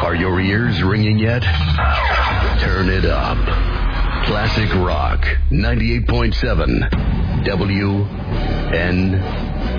Are your ears ringing yet? Turn it up. Classic Rock 98.7 WNDR.